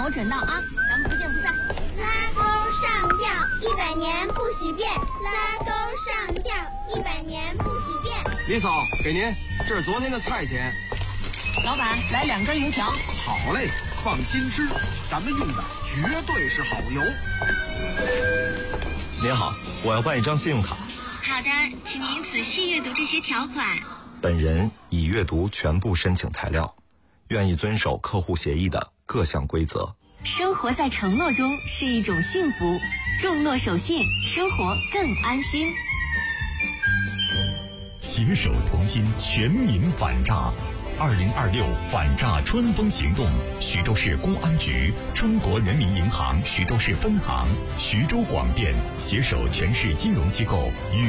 好准闹啊！咱们不见不散。 拉钩上吊，100年不许变。拉钩上吊，100年不许变。 李嫂，给您，这是昨天的菜钱。 老板，来2根油条。 好嘞，放心吃，咱们用的绝对是好油。 您好，我要办一张信用卡。 好的，请您仔细阅读这些条款。 本人已阅读全部申请材料，愿意遵守客户协议的各项规则。 生活在承诺中是一种幸福，重诺守信，生活更安心。 携手同心，全民反诈。2026反诈春风行动，徐州市公安局、中国人民银行徐州市分行、徐州广电携手全市金融机构与